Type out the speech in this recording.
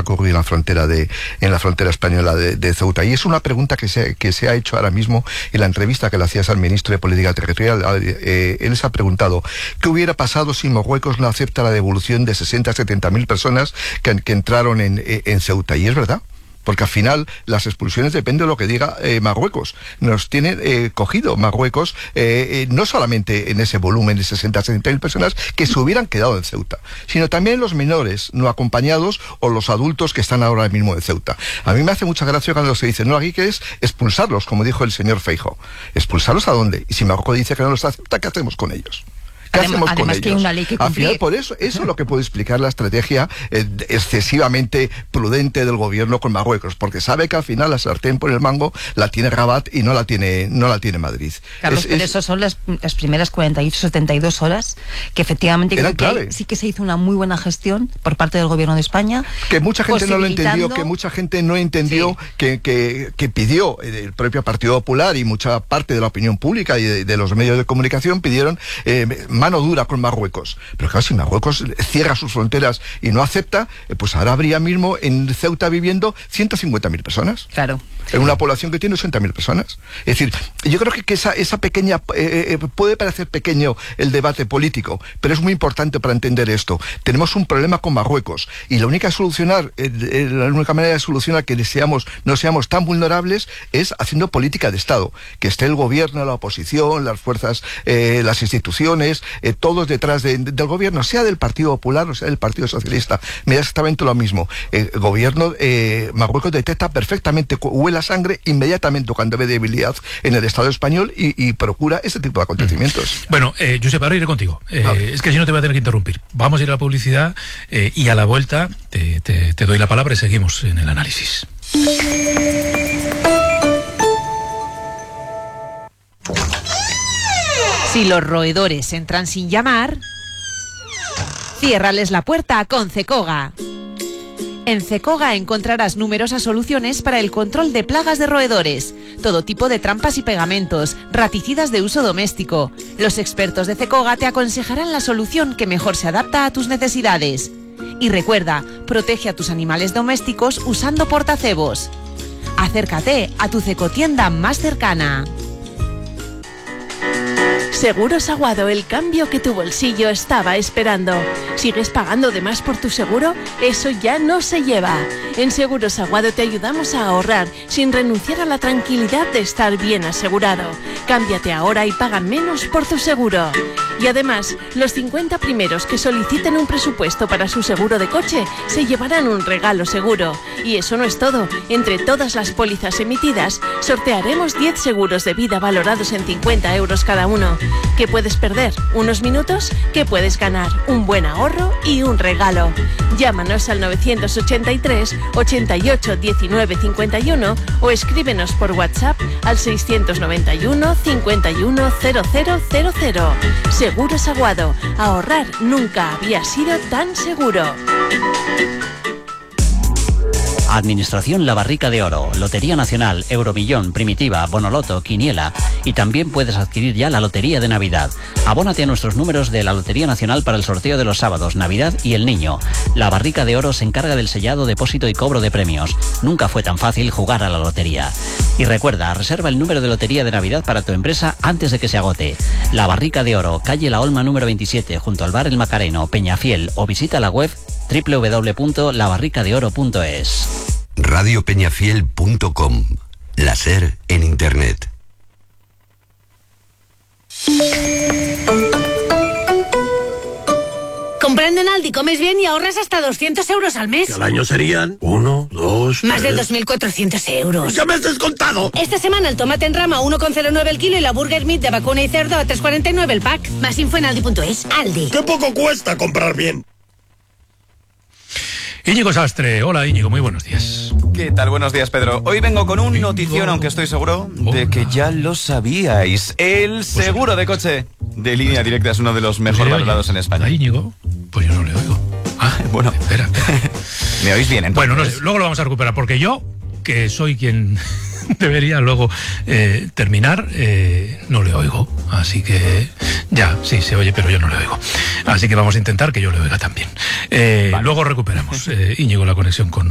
ocurrido en la frontera española de Ceuta. Y es una pregunta que se ha hecho ahora mismo en la entrevista que le hacías al ministro de Política Territorial. Él se ha preguntado ¿qué hubiera pasado si Marruecos no acepta la devolución de 60 a 70.000 personas que entraron en Ceuta? Y es verdad, porque al final las expulsiones dependen de lo que diga Marruecos. Nos tiene cogido Marruecos, no solamente en ese volumen de 60 a 70.000 personas que se hubieran quedado en Ceuta, sino también los menores no acompañados o los adultos que están ahora mismo en Ceuta. A mí me hace mucha gracia cuando se dice, no, aquí que es expulsarlos, como dijo el señor Feijóo. ¿Expulsarlos a dónde? Y si Marruecos dice que no los acepta, ¿qué hacemos con ellos? ¿Qué hacemos con ellos? Que hay una ley que cumplir. Al final, por eso es lo que puede explicar la estrategia excesivamente prudente del gobierno con Marruecos, porque sabe que al final la sartén por el mango la tiene Rabat y no la tiene Madrid. Carlos, pero eso son las primeras 48, 72 horas, que efectivamente creo que sí que se hizo una muy buena gestión por parte del gobierno de España. Que mucha gente no lo entendió, que mucha gente no entendió, sí. que pidió el propio Partido Popular y mucha parte de la opinión pública y de los medios de comunicación pidieron mano dura con Marruecos. Pero claro, si Marruecos cierra sus fronteras y no acepta, pues ahora habría mismo en Ceuta viviendo 150.000 personas. Claro. En una población que tiene 80.000 personas. Es decir, yo creo que esa pequeña... puede parecer pequeño el debate político, pero es muy importante para entender esto. Tenemos un problema con Marruecos y la única manera de solucionar que no seamos tan vulnerables es haciendo política de Estado. Que esté el gobierno, la oposición, las fuerzas, las instituciones, todos detrás del gobierno, sea del Partido Popular o sea del Partido Socialista. Me da exactamente lo mismo. El gobierno, Marruecos detecta perfectamente, huele a sangre inmediatamente cuando ve debilidad en el Estado español y procura ese tipo de acontecimientos. Bueno, Josep, ahora iré contigo. Es que si no te voy a tener que interrumpir. Vamos a ir a la publicidad y a la vuelta te doy la palabra y seguimos en el análisis. Si los roedores entran sin llamar, ciérrales la puerta con Cecoga. En Cecoga encontrarás numerosas soluciones para el control de plagas de roedores, todo tipo de trampas y pegamentos, raticidas de uso doméstico. Los expertos de Cecoga te aconsejarán la solución que mejor se adapta a tus necesidades. Y recuerda, protege a tus animales domésticos usando portacebos. Acércate a tu Cecotienda más cercana. Seguros Aguado, el cambio que tu bolsillo estaba esperando. ¿Sigues pagando de más por tu seguro? Eso ya no se lleva. En Seguros Aguado te ayudamos a ahorrar sin renunciar a la tranquilidad de estar bien asegurado. Cámbiate ahora y paga menos por tu seguro. Y además, los 50 primeros que soliciten un presupuesto para su seguro de coche se llevarán un regalo seguro. Y eso no es todo. Entre todas las pólizas emitidas, sortearemos 10 seguros de vida valorados en 50 euros cada uno. ¿Qué puedes perder? ¿Unos minutos? ¿Qué puedes ganar? Un buen ahorro y un regalo. Llámanos al 983 88 19 51 o escríbenos por WhatsApp al 691 51 0000. Seguros Aguado. Ahorrar nunca había sido tan seguro. Administración La Barrica de Oro, Lotería Nacional, Euromillón, Primitiva, Bonoloto, Quiniela y también puedes adquirir ya la Lotería de Navidad. Abónate a nuestros números de la Lotería Nacional para el sorteo de los sábados, Navidad y el Niño. La Barrica de Oro se encarga del sellado, depósito y cobro de premios. Nunca fue tan fácil jugar a la lotería. Y recuerda, reserva el número de Lotería de Navidad para tu empresa antes de que se agote. La Barrica de Oro, calle La Olma número 27, junto al bar El Macareno, Peñafiel, o visita la web www.labarricadeoro.es. radiopeñafiel.com. La SER en Internet. Comprando en Aldi comes bien y ahorras hasta 200 euros al mes. Que al año serían 1, 2, más de 2.400 euros. ¡Ya me has descontado! Esta semana el tomate en rama a 1,09 el kilo y la burger meat de vacuna y cerdo a 3,49 el pack. Más info en aldi.es. Aldi. ¡Qué poco cuesta comprar bien! Íñigo Sastre, hola Íñigo, muy buenos días. ¿Qué tal? Buenos días, Pedro. Hoy vengo con un notición, aunque estoy seguro de que ya lo sabíais. El seguro de coche de Línea Directa es uno de los mejor valorados en España. ¿A Íñigo? Pues yo no le oigo. Bueno. Espera. ¿Me oís bien, entonces? Bueno, no sé, luego lo vamos a recuperar, porque yo, que soy quien debería luego terminar, no le oigo. Así que ya, sí, se oye, pero yo no le oigo. Así que vamos a intentar que yo le oiga también. Vale. Luego recuperamos, Íñigo, la conexión con